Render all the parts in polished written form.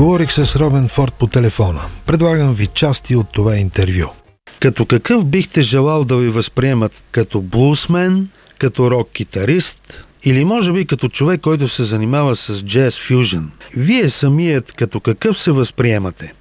Говорих с Робен Форд по телефона. Предлагам ви части от това интервю. Като какъв бихте желал да ви възприемат? Като блузмен, като рок-китарист или може би като човек, който се занимава с джаз фюжън? Вие самият като какъв се възприемате?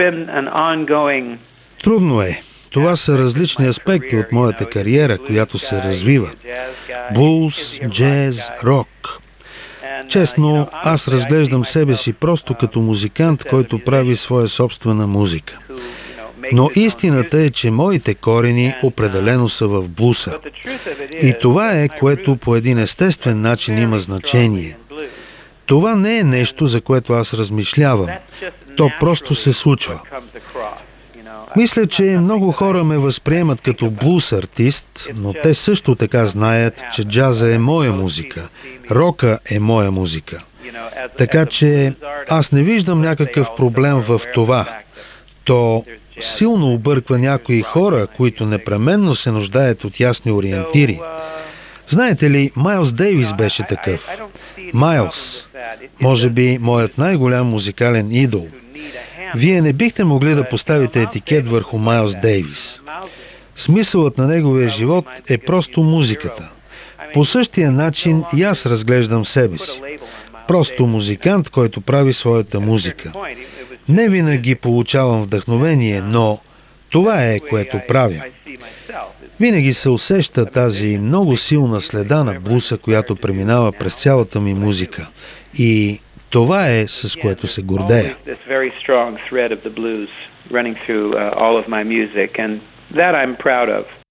Трудно е. Това са различни аспекти от моята кариера, която се развива. Блуз, джаз, рок. Честно, аз разглеждам себе си просто като музикант, който прави своя собствена музика. Но истината е, че моите корени определено са в блуса. И това е, което по един естествен начин има значение. Това не е нещо, за което аз размишлявам. То просто се случва. Мисля, че много хора ме възприемат като блуз артист, но те също така знаят, че джаза е моя музика, рока е моя музика. Така че аз не виждам някакъв проблем в това. То силно обърква някои хора, които непременно се нуждаят от ясни ориентири. Знаете ли, Майлс Дейвис беше такъв. Майлс, може би моят най-голям музикален идол. Вие не бихте могли да поставите етикет върху Майлс Дейвис. Смисълът на неговия живот е просто музиката. По същия начин и аз разглеждам себе си. Просто музикант, който прави своята музика. Не винаги получавам вдъхновение, но това е, което правя. Винаги се усеща тази много силна следа на блуса, която преминава през цялата ми музика. И това е, с което се гордея. Running through all of my music, and that I'm proud of.